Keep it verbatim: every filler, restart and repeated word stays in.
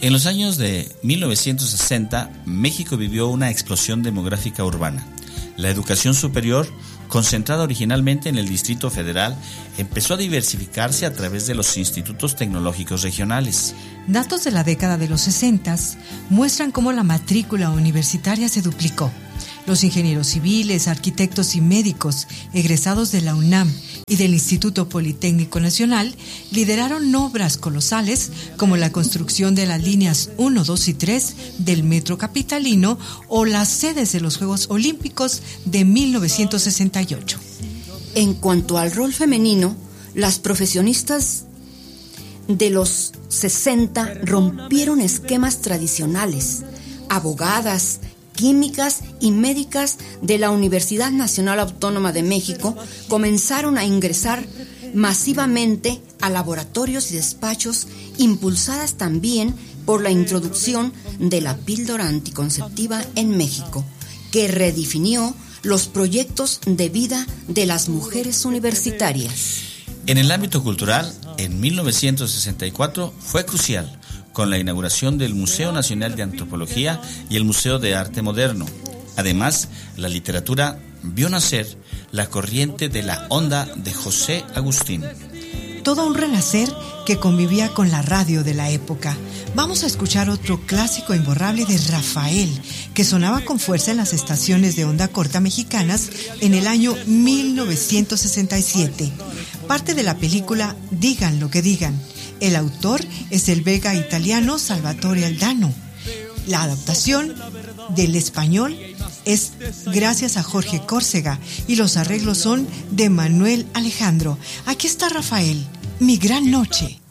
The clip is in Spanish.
En los años de mil novecientos sesenta, México vivió una explosión demográfica urbana. La educación superior, concentrada originalmente en el Distrito Federal, empezó a diversificarse a través de los institutos tecnológicos regionales. Datos de la década de los sesentas muestran cómo la matrícula universitaria se duplicó. Los ingenieros civiles, arquitectos y médicos egresados de la UNAM y del Instituto Politécnico Nacional lideraron obras colosales como la construcción de las líneas uno, dos y tres del Metro Capitalino o las sedes de los Juegos Olímpicos de mil novecientos sesenta y ocho. En cuanto al rol femenino, las profesionistas de los sesenta rompieron esquemas tradicionales. Abogadas, químicas y médicas de la Universidad Nacional Autónoma de México comenzaron a ingresar masivamente a laboratorios y despachos, impulsadas también por la introducción de la píldora anticonceptiva en México, que redefinió los proyectos de vida de las mujeres universitarias. En el ámbito cultural, en mil novecientos sesenta y cuatro fue crucial, con la inauguración del Museo Nacional de Antropología y el Museo de Arte Moderno. Además, la literatura vio nacer la corriente de la onda de José Agustín. Todo un renacer que convivía con la radio de la época. Vamos a escuchar otro clásico imborrable de Rafael, que sonaba con fuerza en las estaciones de onda corta mexicanas en el año mil novecientos sesenta y siete. Parte de la película Digan lo que digan. El autor es el belga italiano Salvatore Aldano. La adaptación del español es gracias a Jorge Córcega y los arreglos son de Manuel Alejandro. Aquí está Rafael, Mi Gran Noche.